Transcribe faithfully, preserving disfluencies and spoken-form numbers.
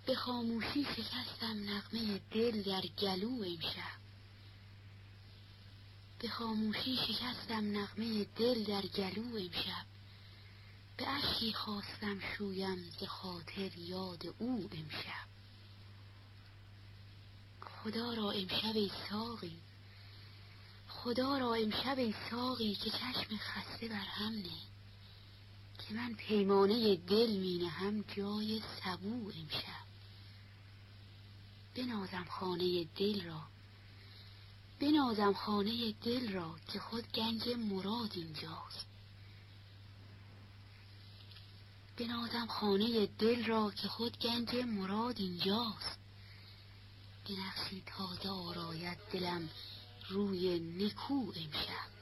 به خاموشی شکستم نغمه دل در گلو امشب. به خاموشی شکستم نغمه دل در گلو امشب. به اشکی خواستم شویم ز خاطر یاد او امشب. خدا را امشب ای ساقی، خدا را امشب ای ساقی که چشم خسته بر هم نه، که من پیمانه دل می نهم جای سبو امشب. بنازم خانه دل را، بنازم خانه دل را که خود گنج مراد اینجاست. بنازم خانه دل را که خود گنج مراد اینجاست. به نقشی تازه آراید دلم روی نکو امشب.